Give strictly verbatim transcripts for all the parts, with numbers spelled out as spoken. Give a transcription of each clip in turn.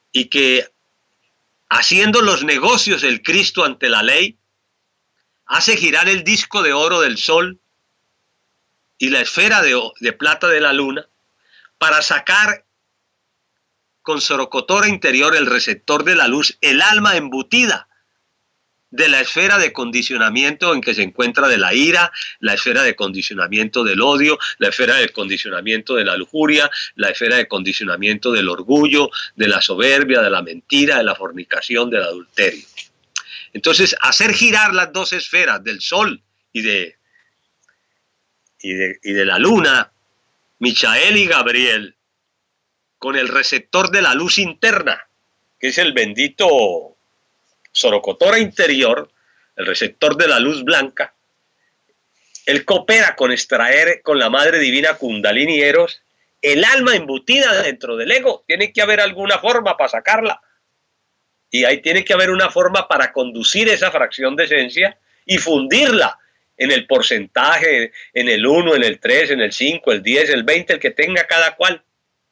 y que haciendo los negocios del Cristo ante la ley, hace girar el disco de oro del sol y la esfera de, de plata de la luna para sacar con sorocotora interior el receptor de la luz, el alma embutida de la esfera de condicionamiento en que se encuentra de la ira, la esfera de condicionamiento del odio, la esfera de condicionamiento de la lujuria, la esfera de condicionamiento del orgullo, de la soberbia, de la mentira, de la fornicación, del adulterio. Entonces, hacer girar las dos esferas del sol y de, y de, y de la luna, Michael y Gabriel, con el receptor de la luz interna, que es el bendito sorocotora interior, el receptor de la luz blanca, él coopera con extraer con la Madre Divina Kundalini Eros el alma embutida dentro del ego. Tiene que haber alguna forma para sacarla. Y ahí tiene que haber una forma para conducir esa fracción de esencia y fundirla en el porcentaje, en el uno, en el tres, en el cinco, el diez, el veinte, el que tenga cada cual.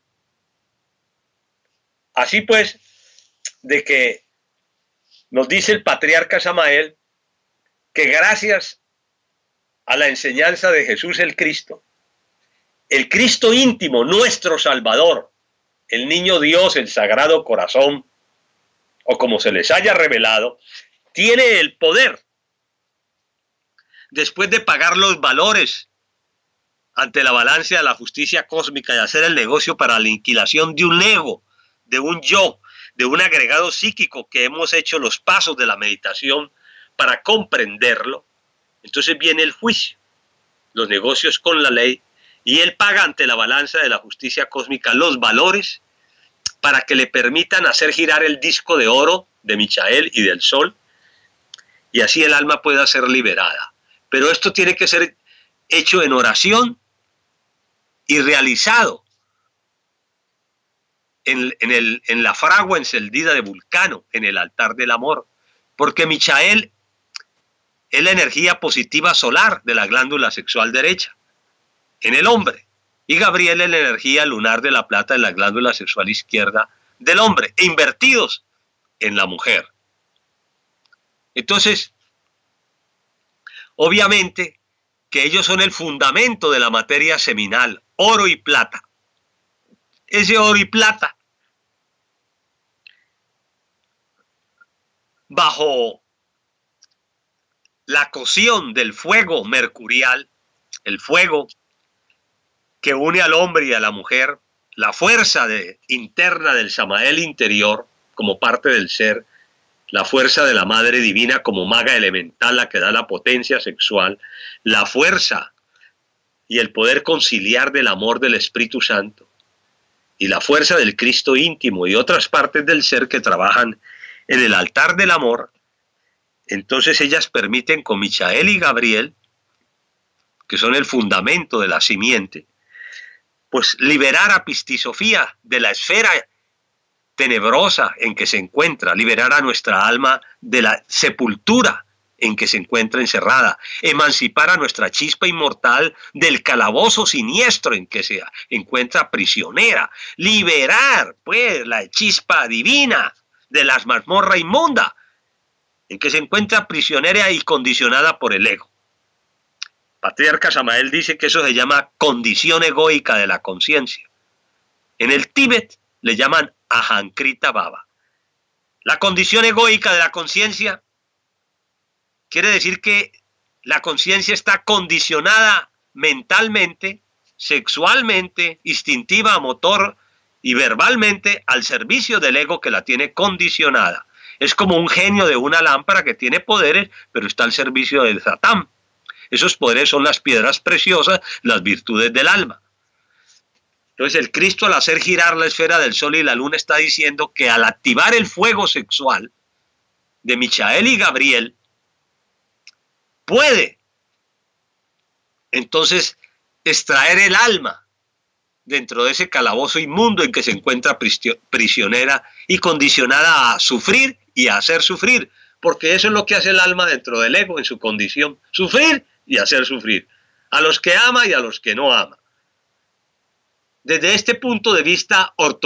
Así pues, de que nos dice el patriarca Samael que gracias a la enseñanza de Jesús el Cristo, el Cristo íntimo, nuestro Salvador, el niño Dios, el Sagrado Corazón, o como se les haya revelado, tiene el poder, después de pagar los valores ante la balanza de la justicia cósmica y hacer el negocio para la aniquilación de un ego, de un yo, de un agregado psíquico que hemos hecho los pasos de la meditación para comprenderlo. Entonces viene el juicio, los negocios con la ley, y él paga ante la balanza de la justicia cósmica los valores para que le permitan hacer girar el disco de oro de Michael y del sol, y así el alma pueda ser liberada. Pero esto tiene que ser hecho en oración y realizado en, en, el, en la fragua encendida de Vulcano, en el altar del amor, porque Michael es la energía positiva solar de la glándula sexual derecha en el hombre, y Gabriel es la energía lunar de la plata de la glándula sexual izquierda del hombre, e invertidos en la mujer. Entonces, obviamente que ellos son el fundamento de la materia seminal, oro y plata. Ese oro y plata, bajo la cocción del fuego mercurial, el fuego que une al hombre y a la mujer, la fuerza de, interna del Samael interior como parte del ser, la fuerza de la Madre Divina como maga elemental, la que da la potencia sexual, la fuerza y el poder conciliar del amor del Espíritu Santo, y la fuerza del Cristo íntimo y otras partes del ser que trabajan en el altar del amor. Entonces ellas permiten con Michael y Gabriel, que son el fundamento de la simiente, pues liberar a Pistisofía de la esfera tenebrosa en que se encuentra, liberar a nuestra alma de la sepultura en que se encuentra encerrada, emancipar a nuestra chispa inmortal del calabozo siniestro en que se encuentra prisionera, liberar pues la chispa divina de la mazmorra inmunda en que se encuentra prisionera y condicionada por el ego. Patriarca Samael dice que eso se llama condición egoica de la conciencia. En el Tíbet le llaman Ahankrita Baba. La condición egoica de la conciencia quiere decir que la conciencia está condicionada mentalmente, sexualmente, instintiva, motor y verbalmente al servicio del ego que la tiene condicionada. Es como un genio de una lámpara que tiene poderes, pero está al servicio del Satán. Esos poderes son las piedras preciosas, las virtudes del alma. Entonces el Cristo, al hacer girar la esfera del sol y la luna, está diciendo que al activar el fuego sexual de Michael y Gabriel, puede entonces extraer el alma dentro de ese calabozo inmundo en que se encuentra prisionera y condicionada a sufrir y a hacer sufrir, porque eso es lo que hace el alma dentro del ego en su condición, sufrir y hacer sufrir, a los que ama y a los que no ama. Desde este punto de vista ortodoxo,